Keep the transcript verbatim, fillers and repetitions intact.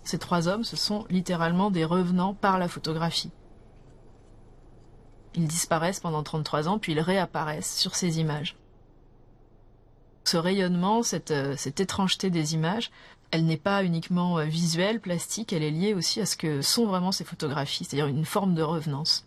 Ces trois hommes, ce sont littéralement des revenants par la photographie. Ils disparaissent pendant trente-trois ans, puis ils réapparaissent sur ces images. Ce rayonnement, cette, cette étrangeté des images, elle n'est pas uniquement visuelle, plastique, elle est liée aussi à ce que sont vraiment ces photographies, c'est-à-dire une forme de revenance.